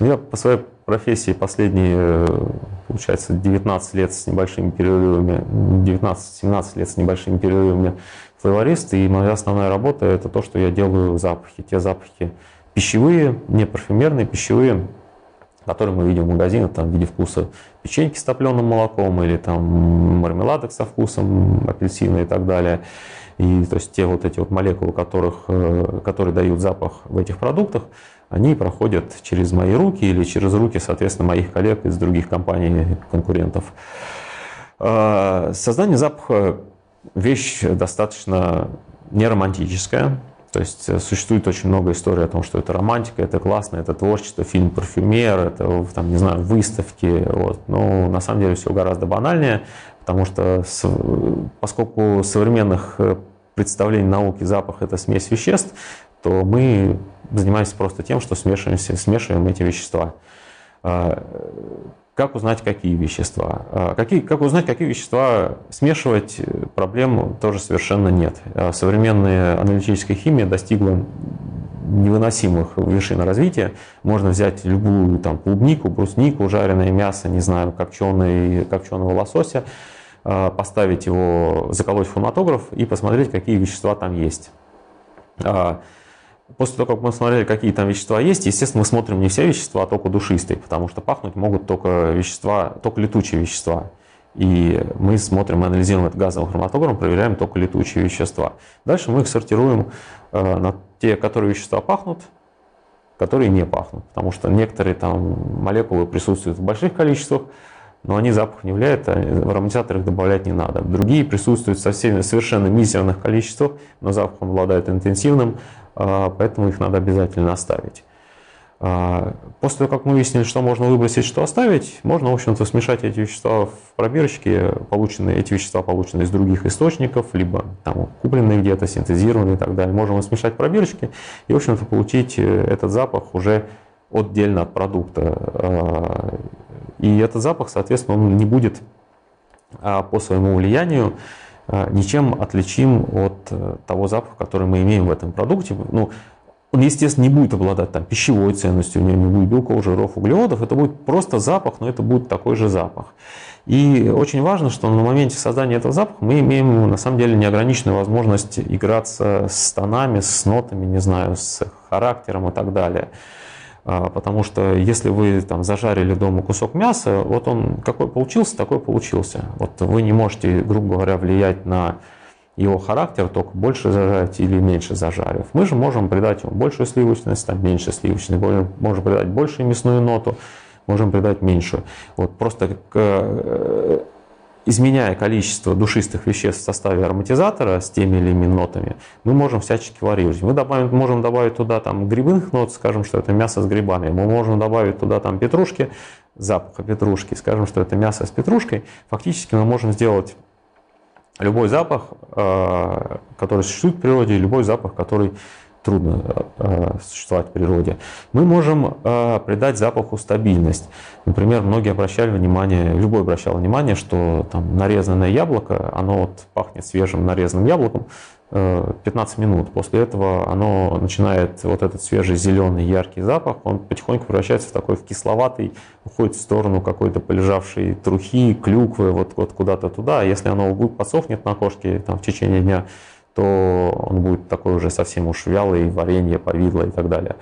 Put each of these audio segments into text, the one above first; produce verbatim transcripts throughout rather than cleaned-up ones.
Ну, я по своей профессии последние, получается, девятнадцать лет с небольшими перерывами, девятнадцать-семнадцать лет с небольшими перерывами флейворист, и моя основная работа – это то, что я делаю запахи. Те запахи пищевые, не парфюмерные, пищевые, которые мы видим в магазинах, там, в виде вкуса печеньки с топленым молоком или там мармеладок со вкусом апельсина и так далее. И то есть те вот эти вот молекулы, которых, которые дают запах в этих продуктах, они проходят через мои руки или через руки, соответственно, моих коллег из других компаний, конкурентов. Создание запаха – вещь достаточно неромантическая. То есть существует очень много историй о том, что это романтика, это классно, это творчество, фильм «Парфюмер», это, там, не знаю, выставки. Вот. Но на самом деле все гораздо банальнее, потому что поскольку современных представлений науки запах – это смесь веществ, то мы занимаемся просто тем, что смешиваемся, смешиваем эти вещества. Как узнать, какие вещества? Какие, как узнать, какие вещества смешивать, проблем тоже совершенно нет. Современная аналитическая химия достигла невыносимых вершин развития. Можно взять любую там, клубнику, бруснику, жареное мясо, не знаю, копченый, копченого лосося, поставить его, заколоть в хроматограф и посмотреть, какие вещества там есть. После того, как мы смотрели, какие там вещества есть, естественно, мы смотрим не все вещества, а только душистые, потому что пахнуть могут только вещества, только летучие вещества. И мы смотрим, анализируем это газовым хроматографом, проверяем только летучие вещества. Дальше мы их сортируем на те, которые вещества пахнут, которые не пахнут. Потому что некоторые там молекулы присутствуют в больших количествах, но они запах не влияют, а в ароматизатор их добавлять не надо. Другие присутствуют в совсем, совершенно мизерных количествах, но запахом обладают интенсивным, поэтому их надо обязательно оставить. После того, как мы выяснили, что можно выбросить, что оставить, можно, в общем-то, смешать эти вещества в пробирочке, полученные, эти вещества получены из других источников, либо там, купленные где-то, синтезированные и так далее. Можем смешать в пробирочке и, в общем-то, получить этот запах уже отдельно от продукта. И этот запах, соответственно, он не будет по своему влиянию ничем отличим от того запаха, который мы имеем в этом продукте. Ну, он, естественно, не будет обладать там, пищевой ценностью, у него не будет белков, жиров, углеводов. Это будет просто запах, но это будет такой же запах. И очень важно, что на моменте создания этого запаха мы имеем, на самом деле, неограниченную возможность играться с тонами, с нотами, не знаю, с характером и так далее. Потому что если вы там зажарили дома кусок мяса, вот он какой получился, такой получился. Вот вы не можете, грубо говоря, влиять на его характер, только больше зажарить или меньше зажарив. Мы же можем придать ему большую сливочность, там меньше сливочность, можем придать большую мясную ноту, можем придать меньшую. Вот просто к, изменяя количество душистых веществ в составе ароматизатора с теми или иными нотами, мы можем всячески варьировать. Мы добавим, можем добавить туда там, грибных нот, скажем, что это мясо с грибами. Мы можем добавить туда там, петрушки, запаха петрушки, скажем, что это мясо с петрушкой. Фактически мы можем сделать любой запах, который существует в природе, любой запах, который трудно э, существовать в природе. Мы можем э, придать запаху стабильность. Например, многие обращали внимание, любой обращал внимание, что там нарезанное яблоко, оно вот пахнет свежим нарезанным яблоком э, пятнадцать минут. После этого оно начинает, вот этот свежий зеленый яркий запах, он потихоньку превращается в такой в кисловатый, уходит в сторону какой-то полежавшей трухи, клюквы, вот, вот куда-то туда. А если оно подсохнет на окошке там, в течение дня, то он будет такой уже совсем уж вялый, варенье, повидло и так далее.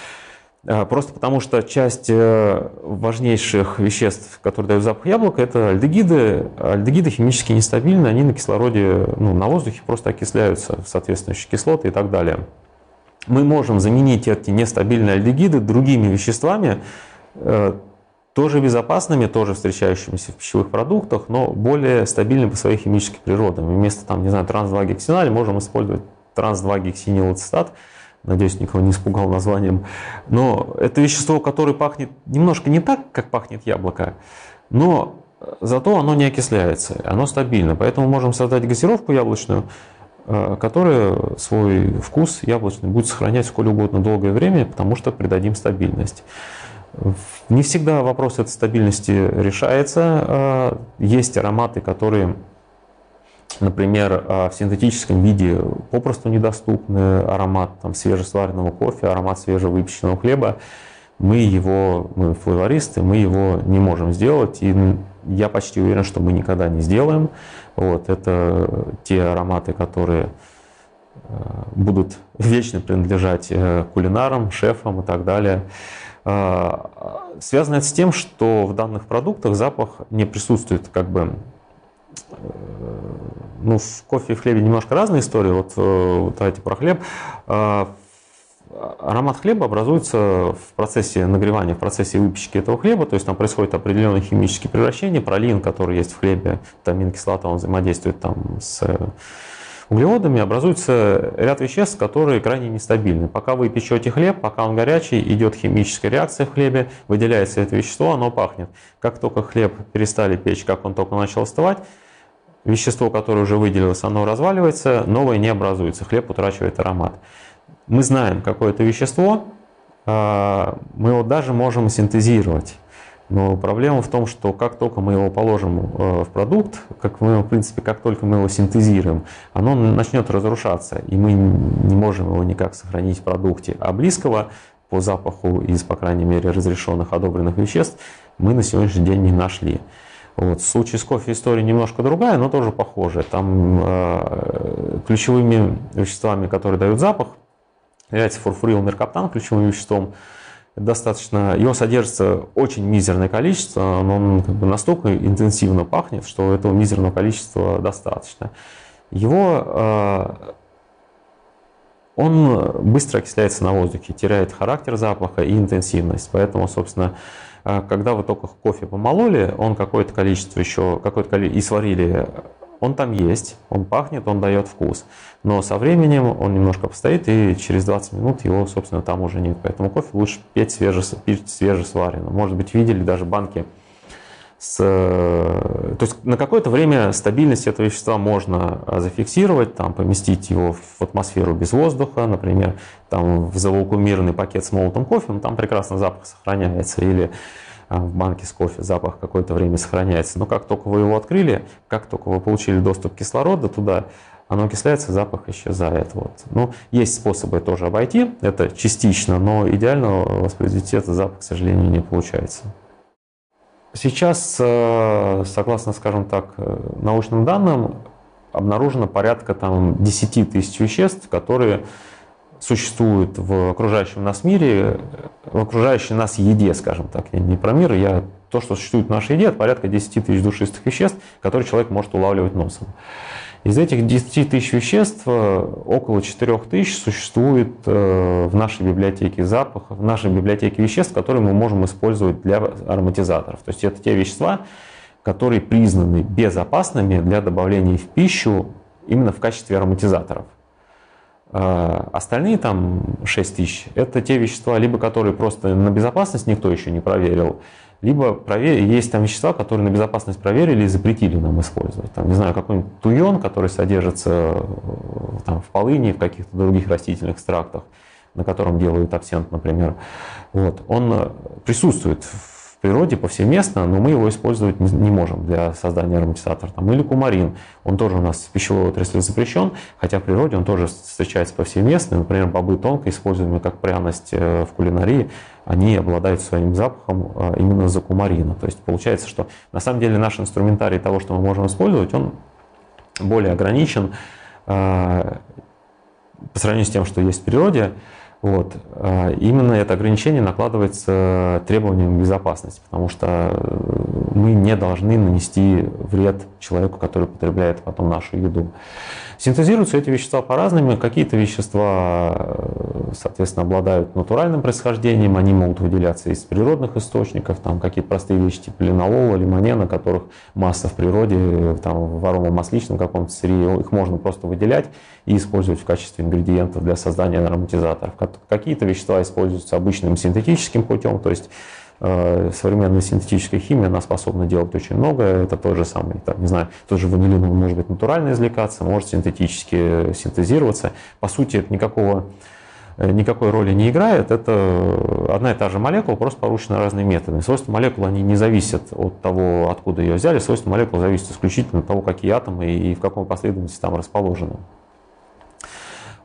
Просто потому что часть важнейших веществ, которые дают запах яблока, это альдегиды. Альдегиды химически нестабильны, они на кислороде, ну, на воздухе просто окисляются в соответствующие кислоты и так далее. Мы можем заменить эти нестабильные альдегиды другими веществами, тоже безопасными, тоже встречающимися в пищевых продуктах, но более стабильными по своей химической природе. Вместо там, не знаю, транс два гексинали можем использовать транс два гексинилацетат. Надеюсь, никого не испугал названием. Но это вещество, которое пахнет немножко не так, как пахнет яблоко, но зато оно не окисляется, оно стабильно. Поэтому можем создать газировку яблочную, которая свой вкус яблочный будет сохранять сколь угодно долгое время, потому что придадим стабильность. Не всегда вопрос этой стабильности решается. Есть ароматы, которые, например, в синтетическом виде попросту недоступны. Аромат там, свежесваренного кофе, аромат свежевыпеченного хлеба. мы его, мы флavoристы, мы его не можем сделать, и я почти уверен, что мы никогда не сделаем. Вот, это те ароматы, которые будут вечно принадлежать кулинарам, шефам и так далее. Связано это с тем, что в данных продуктах запах не присутствует, как бы, ну, в кофе и в хлебе немножко разные истории. Вот, вот давайте про хлеб. Аромат хлеба образуется в процессе нагревания, в процессе выпечки этого хлеба, то есть там происходит определенные химические превращения, пролин, который есть в хлебе, аминокислота, он взаимодействует там с углеводами, образуется ряд веществ, которые крайне нестабильны. Пока вы печете хлеб, пока он горячий, идет химическая реакция в хлебе, выделяется это вещество, оно пахнет. Как только хлеб перестали печь, как он только начал остывать, вещество, которое уже выделилось, оно разваливается, новое не образуется, хлеб утрачивает аромат. Мы знаем какое-то вещество, мы его даже можем синтезировать. Но проблема в том, что как только мы его положим в продукт, как мы, в принципе, как только мы его синтезируем, оно начнет разрушаться, и мы не можем его никак сохранить в продукте. А близкого по запаху из, по крайней мере, разрешенных, одобренных веществ мы на сегодняшний день не нашли. Вот. В случае с кофе история немножко другая, но тоже похожая. Там э, ключевыми веществами, которые дают запах, является фурфурил меркаптан ключевым веществом. Достаточно, его содержится очень мизерное количество, но он как бы настолько интенсивно пахнет, что этого мизерного количества достаточно. Его, э, он быстро окисляется на воздухе, теряет характер запаха и интенсивность. Поэтому, собственно, э, когда вы только кофе помололи, он какое-то количество еще, какое-то количество, и сварили, он там есть, он пахнет, он дает вкус. Но со временем он немножко постоит, и через двадцать минут его, собственно, там уже нет. Поэтому кофе лучше пить, свеже, пить свежесваренно. Может быть, видели даже банки с... То есть на какое-то время стабильность этого вещества можно зафиксировать, там, поместить его в атмосферу без воздуха, например, там, в завакуумированный пакет с молотым кофе, там прекрасно запах сохраняется. Или в банке с кофе запах какое-то время сохраняется. Но как только вы его открыли, как только вы получили доступ кислорода туда, оно окисляется, запах исчезает. Вот. Ну, есть способы тоже обойти, это частично, но идеально воспроизвести этот запах, к сожалению, не получается. Сейчас, согласно, скажем так, научным данным, обнаружено порядка там, десять тысяч веществ, которые существуют в окружающем нас мире, в окружающей нас еде, скажем так. Я не про мир, я то, что существует в нашей еде, порядка десять тысяч душистых веществ, которые человек может улавливать носом. Из этих десяти тысяч веществ около четырёх тысяч существует в нашей библиотеке запахов, в нашей библиотеке веществ, которые мы можем использовать для ароматизаторов. То есть это те вещества, которые признаны безопасными для добавления в пищу именно в качестве ароматизаторов. Остальные там шесть тысяч – это те вещества, либо которые просто на безопасность никто еще не проверил, либо проверили, есть там вещества, которые на безопасность проверили и запретили нам использовать. Там, не знаю, какой-нибудь туйон, который содержится там, в полыни, в каких-то других растительных экстрактах, на котором делают абсент, например. Вот. Он присутствует в природе повсеместно, но мы его использовать не можем для создания ароматизатора. Там, или кумарин, он тоже у нас в пищевой отрасли запрещен, хотя в природе он тоже встречается повсеместно. Например, бобы тонко, используемые как пряность в кулинарии, они обладают своим запахом именно из-за кумарина. То есть получается, что на самом деле наш инструментарий того, что мы можем использовать, он более ограничен по сравнению с тем, что есть в природе. Вот. Именно это ограничение накладывается требованиям безопасности, потому что мы не должны нанести вред человеку, который потребляет потом нашу еду. Синтезируются эти вещества по-разному. Какие-то вещества, соответственно, обладают натуральным происхождением, они могут выделяться из природных источников, там какие-то простые вещи типа линолола, лимонена, которых масса в природе, там, в аромамасличном каком-то сырье, их можно просто выделять и использовать в качестве ингредиентов для создания ароматизаторов. Какие-то вещества используются обычным синтетическим путем, то есть современная синтетическая химия, она способна делать очень много. Это тот же самый, там, не знаю, тот же ванилин, он может быть натурально извлекаться, может синтетически синтезироваться. По сути, это никакого, никакой роли не играет. Это одна и та же молекула, просто поручены разные методы. Свойства молекулы, они не зависят от того, откуда ее взяли. Свойства молекулы зависят исключительно от того, какие атомы и в какой последовательности там расположены.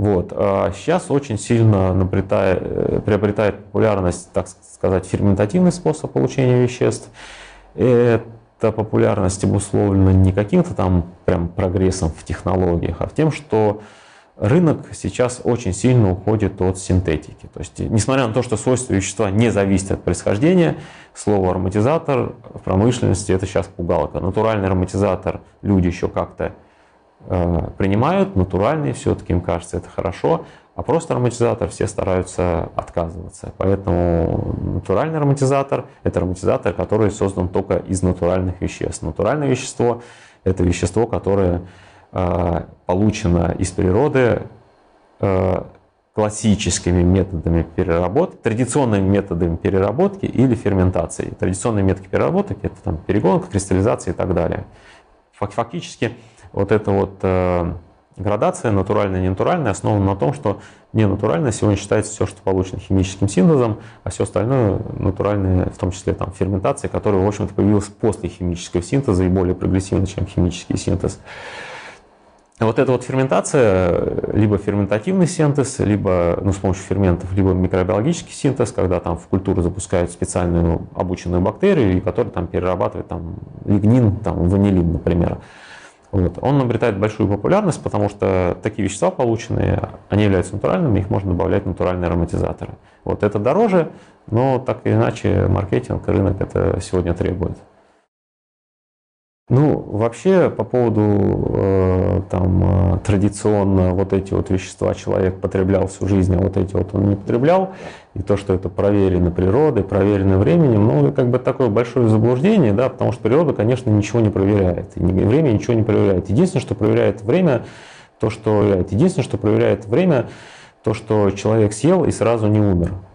Вот. А сейчас очень сильно приобретает, приобретает популярность, так сказать, ферментативный способ получения веществ. Эта популярность обусловлена не каким-то там прям прогрессом в технологиях, а тем, что рынок сейчас очень сильно уходит от синтетики. То есть, несмотря на то, что свойства вещества не зависят от происхождения, слово ароматизатор в промышленности это сейчас пугалка. Натуральный ароматизатор люди еще как-то э, принимают, натуральный все-таки им кажется это хорошо, а просто ароматизатор все стараются отказываться. Поэтому натуральный ароматизатор это ароматизатор, который создан только из натуральных веществ. Натуральное вещество это вещество, которое получено из природы классическими методами переработки, традиционными методами переработки или ферментации. Традиционные методы переработки – это там перегонка, кристаллизация и так далее. Фактически вот эта вот градация натуральная и ненатуральная основана на том, что ненатуральное сегодня считается все, что получено химическим синтезом, а все остальное натуральное, в том числе там ферментация, которая, в общем-то, появилась после химического синтеза и более прогрессивна, чем химический синтез. Вот эта вот ферментация, либо ферментативный синтез, либо ну, с помощью ферментов, либо микробиологический синтез, когда там в культуру запускают специальную обученную бактерию, которая там перерабатывает там, лигнин, там, ванилин, например. Вот. Он обретает большую популярность, потому что такие вещества полученные, они являются натуральными, их можно добавлять в натуральные ароматизаторы. Вот это дороже, но так или иначе маркетинг и рынок это сегодня требует. Ну, вообще, по поводу э, там, традиционно вот эти вот вещества человек потреблял всю жизнь, а вот эти вот он не потреблял, и то, что это проверено природой, проверено временем, ну, как бы такое большое заблуждение, да, потому что природа, конечно, ничего не проверяет, и время ничего не проверяет. Единственное, что проверяет время, то, что, единственное, что проверяет время, то, что человек съел и сразу не умер.